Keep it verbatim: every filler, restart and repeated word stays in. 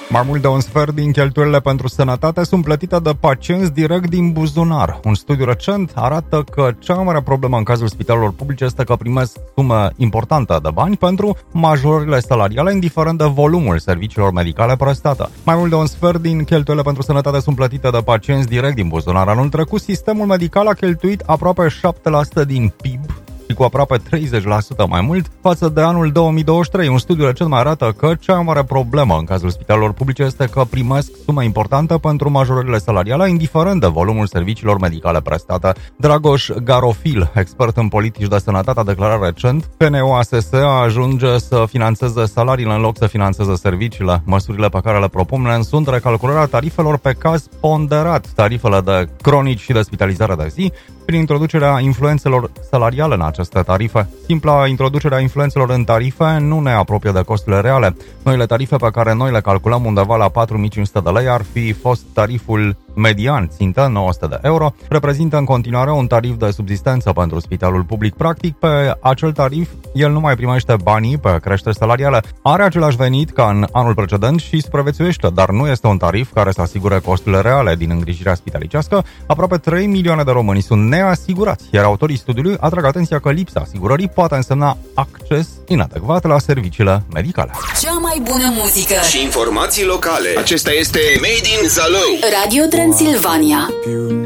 Mai mult de un sfert din cheltuielile pentru sănătate sunt plătite de pacienți direct din buzunar. Un studiu recent arată că cea mai mare problemă în cazul spitalelor publice este că primesc sume importante de bani pentru majorările salariale, indiferent de volumul serviciilor medicale prestate. Mai mult de un sfert din cheltuielile pentru sănătate sunt plătite de pacienți direct din buzunar. Anul trecut, sistemul medical a cheltuit aproape șapte la sută din P I B și cu aproape treizeci la sută mai mult față de anul două mii douăzeci și trei. Un studiu recent mai arată că cea mai mare problemă în cazul spitalelor publice este că primesc sume importante pentru majorările salariale, indiferent de volumul serviciilor medicale prestate. Dragoș Garofil, expert în politici de sănătate, a declarat recent: P N U A S S ajunge să finanțeze salariile în loc să finanțeze serviciile. Măsurile pe care le propun sunt recalcularea tarifelor pe caz ponderat, tarifele de cronici și de spitalizare de zi, prin introducerea influențelor salariale în aceste tarife. Simpla introducerea influențelor în tarife nu ne apropie de costurile reale. Noile tarife pe care noi le calculăm undeva la patru mii cinci sute de lei ar fi fost tariful median, țintă nouă sute de euro, reprezintă în continuare un tarif de subzistență pentru spitalul public. Practic, pe acel tarif, el nu mai primește banii pe creșteri salariale. Are același venit ca în anul precedent și supraviețuiește, dar nu este un tarif care să asigure costurile reale din îngrijirea spitalicească. Aproape trei milioane de români sunt neasigurați, iar autorii studiului atrag atenția că lipsa asigurării poate însemna acces inadecvat la serviciile medicale. Cea mai bună muzică și informații locale. Acesta este Made in Zalău. Radio Transilvania. Più